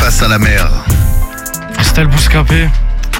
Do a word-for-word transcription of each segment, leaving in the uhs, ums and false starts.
Face à la mer. Freestyle Bouscapé.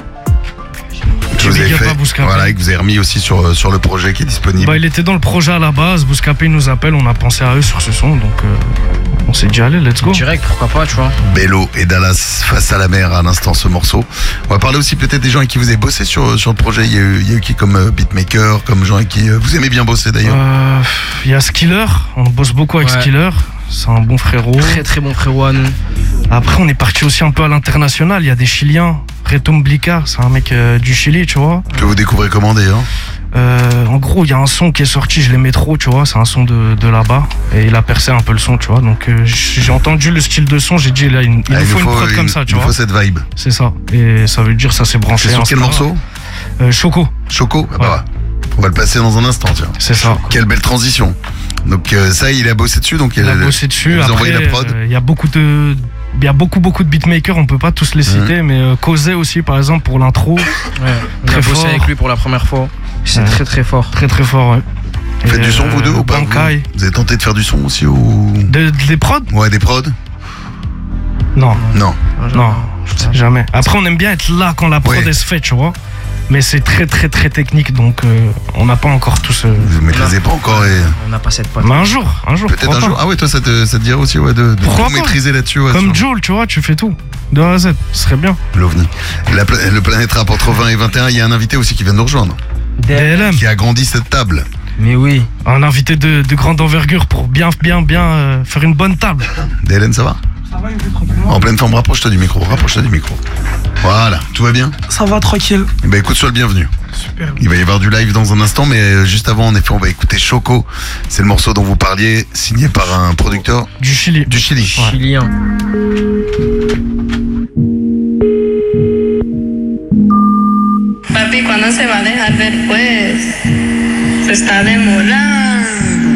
Que vous avez fait, voilà, et que vous avez remis aussi sur, sur le projet qui est disponible. Bah, il était dans le projet à la base. Bouscapé nous appelle, on a pensé à eux sur ce son, donc euh, on s'est dit allez, let's go. Direct, pourquoi pas, tu vois. Bello et Dallas, Face à la mer, à l'instant ce morceau. On va parler aussi peut-être des gens avec qui vous avez bossé sur, sur le projet. Il y a eu, il y a eu qui comme euh, beatmaker, comme gens avec qui euh, vous aimez bien bosser d'ailleurs. Euh, Il y a Skiller, on bosse beaucoup avec Ouais. Skiller. C'est un bon frérot. Très très bon frérot à nous. Après, on est parti aussi un peu à l'international. Il y a des Chiliens. Retum Blica, c'est un mec euh, du Chili, tu vois. Que vous découvrez comment d'ailleurs? Euh, en gros, il y a un son qui est sorti, je l'aimais trop, tu vois. C'est un son de, de là-bas. Et il a percé un peu le son, tu vois. Donc, euh, j'ai entendu le style de son, j'ai dit, là, il, il Ah, nous faut une prod une- comme ça, tu il nous vois. faut cette vibe. C'est ça. Et ça veut dire, ça s'est branché. C'est sur un quel star. morceau? euh, Choco, Choco. Ah bah, Ouais. ouais. On va le passer dans un instant, tiens. c'est ça. Quelle belle transition. Donc euh, ça, il a bossé dessus, donc Il a euh, bossé dessus. il vous a Après, envoyé la prod. euh, il y a beaucoup de. Il y a beaucoup beaucoup de beatmakers, on peut pas tous les citer, mais euh, Causé aussi par exemple pour l'intro, Ouais. On Très a bossé fort. avec lui pour la première fois. C'est Ouais. très très fort. très très fort. Ouais. Vous faites Et, du son vous deux euh, ou pas vous, Bankai. vous avez tenté de faire du son aussi ou De- Des prods? ouais, des prods? Non, Non. non, jamais. Après on aime bien être là quand la prod Ouais. elle se fait, tu vois. Mais c'est très très très technique, donc euh, on n'a pas encore tous. euh, Vous maîtrisez pas encore et On n'a pas cette pote. Mais un jour, un jour. peut-être pourquoi un pas. jour. Ah ouais, toi ça te, ça te dirait aussi ouais, de, de Pourquoi tout pas maîtriser là-dessus. Ouais, Comme sur Joel, tu vois, tu fais tout. De A à Z, ce serait bien. l'OVNI. La pla- le Planète Rap entre vingt et vingt et un, il y a un invité aussi qui vient de nous rejoindre, D L M, qui a agrandi cette table. Mais oui. un invité de, de grande envergure pour bien bien bien euh, faire une bonne table. D L N, ça va? Ça va, Hugo, tranquillement. En pleine forme, rapproche-toi du micro, rapproche-toi du micro. Voilà, tout va bien? Ça va, tranquille. Eh ben écoute, sois le bienvenu. Super. Il va y avoir du live dans un instant, mais euh, juste avant, en effet, on va écouter Choco. C'est le morceau dont vous parliez, signé par un producteur Du Chili. du Chili. Chilien. Papi, cuando se va a dejar ver, pues se está demorando.